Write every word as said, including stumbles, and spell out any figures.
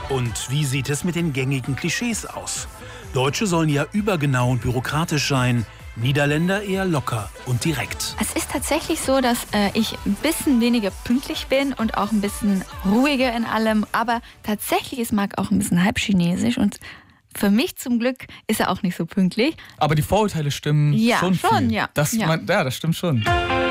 Und wie sieht es mit den gängigen Klischees aus? Deutsche sollen ja übergenau und bürokratisch sein, Niederländer eher locker und direkt. Es ist tatsächlich so, dass äh, ich ein bisschen weniger pünktlich bin und auch ein bisschen ruhiger in allem. Aber tatsächlich ist Marc auch ein bisschen halb chinesisch und für mich zum Glück ist er auch nicht so pünktlich. Aber die Vorurteile stimmen ja, schon schon viel. ja, Das, ja. Man, ja, das stimmt schon.